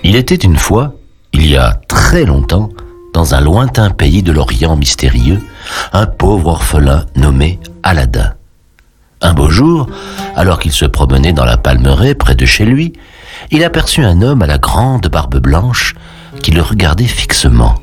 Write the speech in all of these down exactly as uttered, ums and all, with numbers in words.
Il était une fois, il y a très longtemps, dans un lointain pays de l'Orient mystérieux, un pauvre orphelin nommé Aladin. Un beau jour, alors qu'il se promenait dans la Palmeraie près de chez lui, il aperçut un homme à la grande barbe blanche qui le regardait fixement.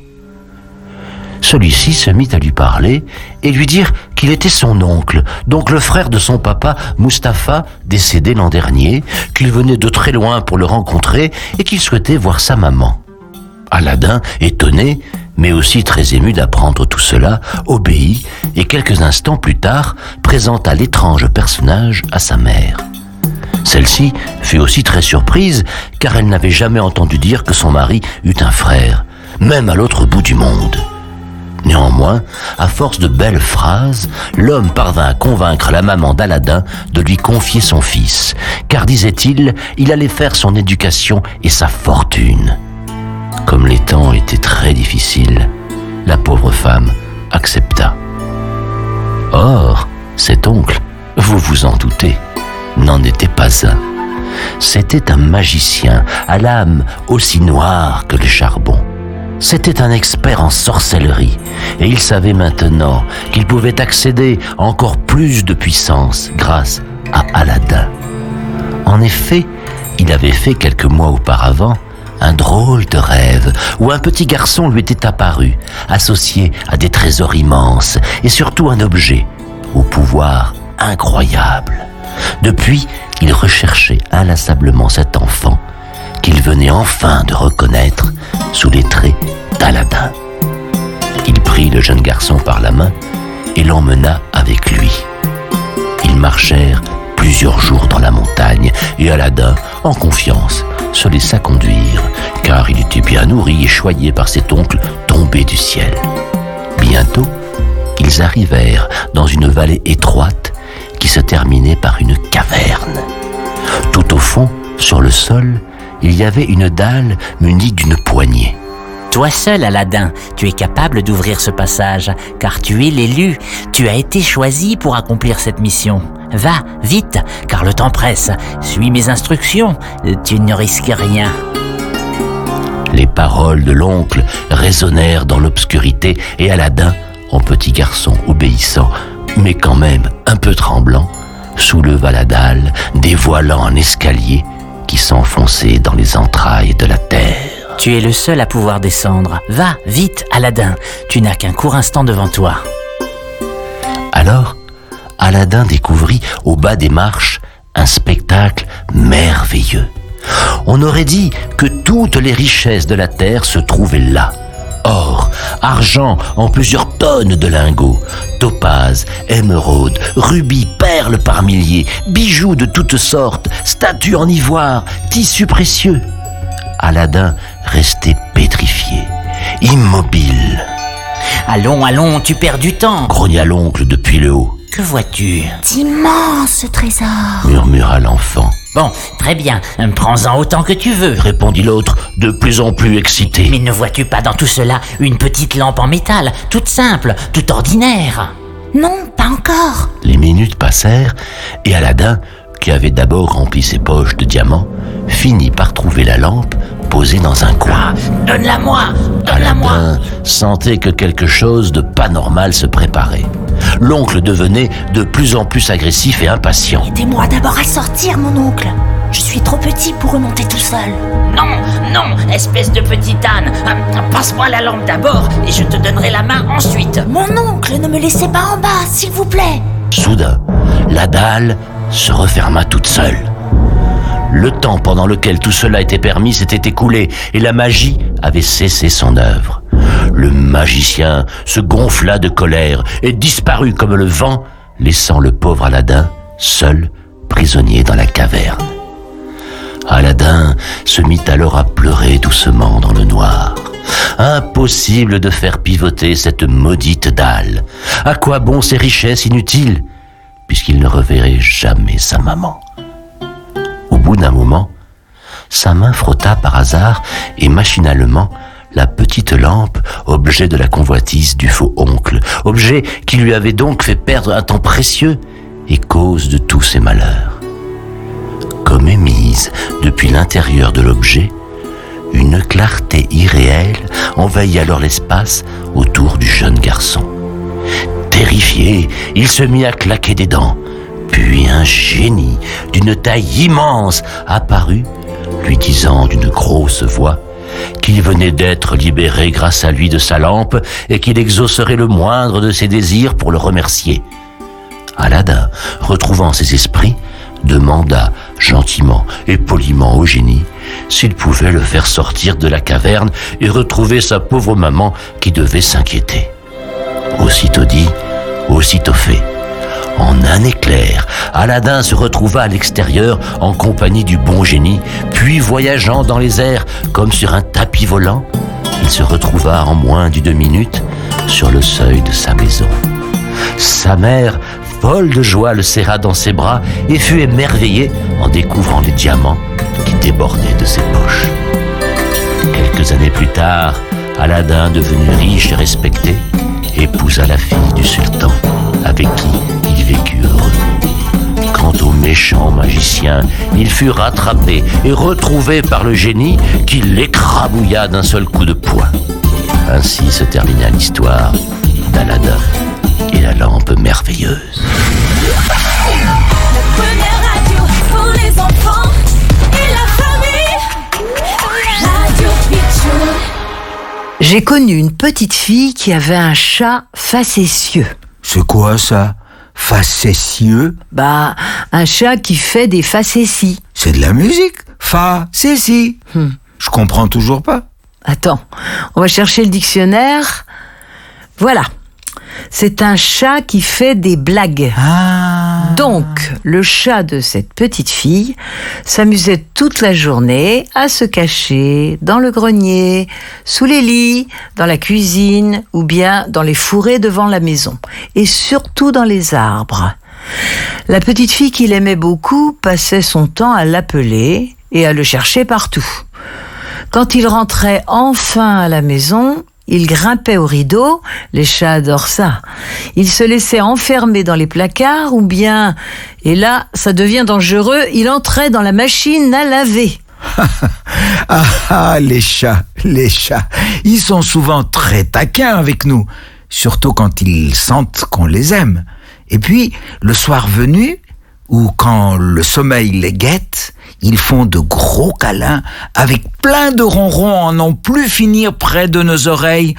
Celui-ci se mit à lui parler et lui dire qu'il était son oncle, donc le frère de son papa, Mustapha, décédé l'an dernier, qu'il venait de très loin pour le rencontrer et qu'il souhaitait voir sa maman. Aladin, étonné, mais aussi très ému d'apprendre tout cela, obéit et quelques instants plus tard présenta l'étrange personnage à sa mère. Celle-ci fut aussi très surprise car elle n'avait jamais entendu dire que son mari eût un frère, même à l'autre bout du monde. Néanmoins, à force de belles phrases, l'homme parvint à convaincre la maman d'Aladin de lui confier son fils, car, disait-il, il allait faire son éducation et sa fortune. Comme les temps étaient très difficiles, la pauvre femme accepta. Or, cet oncle, vous vous en doutez, n'en était pas un. C'était un magicien à l'âme aussi noire que le charbon. C'était un expert en sorcellerie et il savait maintenant qu'il pouvait accéder à encore plus de puissance grâce à Aladin. En effet, il avait fait quelques mois auparavant un drôle de rêve où un petit garçon lui était apparu, associé à des trésors immenses et surtout un objet au pouvoir incroyable. Depuis, il recherchait inlassablement cet enfant qu'il venait enfin de reconnaître sous les traits d'Aladin. Il prit le jeune garçon par la main et l'emmena avec lui. Ils marchèrent plusieurs jours dans la montagne et Aladin, en confiance, se laissa conduire, car il était bien nourri et choyé par cet oncle tombé du ciel. Bientôt, ils arrivèrent dans une vallée étroite qui se terminait par une caverne. Tout au fond, sur le sol, il y avait une dalle munie d'une poignée. Toi seul, Aladin, tu es capable d'ouvrir ce passage, car tu es l'élu. Tu as été choisi pour accomplir cette mission. Va, vite, car le temps presse. Suis mes instructions, tu ne risques rien. Les paroles de l'oncle résonnèrent dans l'obscurité et Aladin, en petit garçon obéissant, mais quand même un peu tremblant, souleva la dalle, dévoilant un escalier qui s'enfonçait dans les entrailles de la terre. Tu es le seul à pouvoir descendre. Va, vite, Aladin, tu n'as qu'un court instant devant toi. Alors, Aladin découvrit au bas des marches un spectacle merveilleux. On aurait dit que toutes les richesses de la terre se trouvaient là. Or, argent en plusieurs tonnes de lingots, topazes, émeraudes, rubis, perles par milliers, bijoux de toutes sortes, statues en ivoire, tissus précieux. Aladin restait pétrifié, immobile. Allons, allons, tu perds du temps, grogna l'oncle depuis le haut. Que vois-tu? D'immenses trésors, murmura l'enfant. Bon, très bien, prends-en autant que tu veux, répondit l'autre, de plus en plus excité. Mais ne vois-tu pas dans tout cela une petite lampe en métal, toute simple, toute ordinaire? Non, pas encore. Les minutes passèrent et Aladin, qui avait d'abord rempli ses poches de diamants, finit par trouver la lampe posée dans un coin. Ah, donne-la-moi, donne-la-moi. Aladin sentait que quelque chose de pas normal se préparait. L'oncle devenait de plus en plus agressif et impatient. Aidez-moi d'abord à sortir, mon oncle. Je suis trop petit pour remonter tout seul. Non, non, espèce de petit âne. Passe-moi la lampe d'abord et je te donnerai la main ensuite. Mon oncle, ne me laissez pas en bas, s'il vous plaît. Soudain, la dalle se referma toute seule. Le temps pendant lequel tout cela était permis s'était écoulé et la magie avait cessé son œuvre. Le magicien se gonfla de colère et disparut comme le vent, laissant le pauvre Aladin seul, prisonnier dans la caverne. Aladin se mit alors à pleurer doucement dans le noir. Impossible de faire pivoter cette maudite dalle. À quoi bon ces richesses inutiles, puisqu'il ne reverrait jamais sa maman? Au bout d'un moment, sa main frotta par hasard et machinalement la petite lampe, objet de la convoitise du faux oncle, objet qui lui avait donc fait perdre un temps précieux et cause de tous ses malheurs. Comme émise depuis l'intérieur de l'objet, Une clarté irréelle envahit alors l'espace autour du jeune garçon. Terrifié, il se mit à claquer des dents. Puis un génie d'une taille immense apparut, lui disant d'une grosse voix qu'il venait d'être libéré grâce à lui de sa lampe et qu'il exaucerait le moindre de ses désirs pour le remercier. Aladin, retrouvant ses esprits, demanda gentiment et poliment au génie s'il pouvait le faire sortir de la caverne et retrouver sa pauvre maman qui devait s'inquiéter. Aussitôt dit, aussitôt fait. En un éclair, Aladin se retrouva à l'extérieur en compagnie du bon génie, puis voyageant dans les airs comme sur un tapis volant, il se retrouva en moins d'une minute sur le seuil de sa maison. Sa mère, folle de joie, le serra dans ses bras et fut émerveillée en découvrant les diamants qui débordaient de ses poches. Quelques années plus tard, Aladin, devenu riche et respecté, épousa la fille du sultan, avec qui il vécut heureux. Quant au méchant magicien, il fut rattrapé et retrouvé par le génie qui l'écrabouilla d'un seul coup de poing. Ainsi se termina l'histoire d'Aladin et la lampe merveilleuse. La première radio pour les enfants et la famille. Radio Picsou. J'ai connu une petite fille qui avait un chat facétieux. C'est quoi ça? Facétieux? Bah, un chat qui fait des facéties. C'est de la musique. Fa, c'est si. Hmm. Je comprends toujours pas. Attends, on va chercher le dictionnaire. Voilà. C'est un chat qui fait des blagues. Ah. Donc, le chat de cette petite fille s'amusait toute la journée à se cacher dans le grenier, sous les lits, dans la cuisine ou bien dans les fourrés devant la maison. Et surtout dans les arbres. La petite fille qu'il aimait beaucoup passait son temps à l'appeler et à le chercher partout. Quand il rentrait enfin à la maison, il grimpait au rideau, les chats adorent ça. Il se laissait enfermer dans les placards ou bien, et là, ça devient dangereux, il entrait dans la machine à laver. ah, ah, les chats, les chats, ils sont souvent très taquins avec nous, surtout quand ils sentent qu'on les aime. Et puis, le soir venu, ou quand le sommeil les guette, ils font de gros câlins avec plein de ronrons en n'en plus finir près de nos oreilles.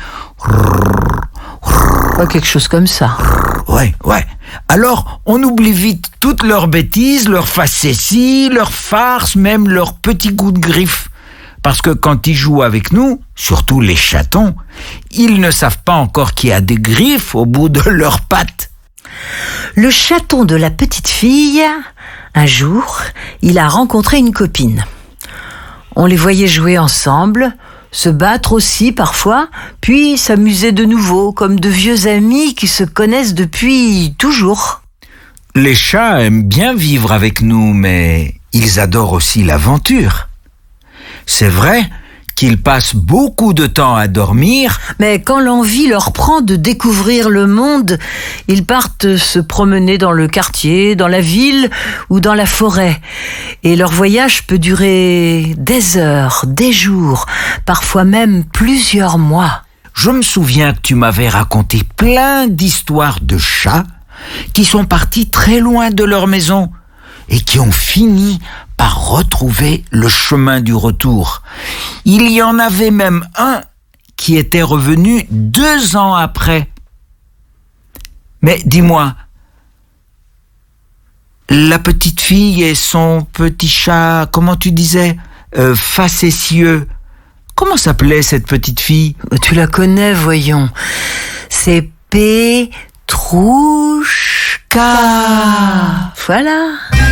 Pas quelque chose comme ça. Ouais, ouais. Alors, on oublie vite toutes leurs bêtises, leurs facéties, leurs farces, même leurs petits coups de griffe. Parce que quand ils jouent avec nous, surtout les chatons, ils ne savent pas encore qu'il y a des griffes au bout de leurs pattes. Le chaton de la petite fille, un jour, il a rencontré une copine. On les voyait jouer ensemble, se battre aussi parfois, puis s'amuser de nouveau, comme de vieux amis qui se connaissent depuis toujours. Les chats aiment bien vivre avec nous, mais ils adorent aussi l'aventure. C'est vrai qu'ils passent beaucoup de temps à dormir. Mais quand l'envie leur prend de découvrir le monde, ils partent se promener dans le quartier, dans la ville ou dans la forêt. Et leur voyage peut durer des heures, des jours, parfois même plusieurs mois. Je me souviens que tu m'avais raconté plein d'histoires de chats qui sont partis très loin de leur maison et qui ont fini par retrouver le chemin du retour. Il y en avait même un qui était revenu deux ans après. Mais dis-moi, la petite fille et son petit chat, comment tu disais, euh, facétieux, comment s'appelait cette petite fille? Tu la connais, voyons. C'est Petrouchka. Voilà.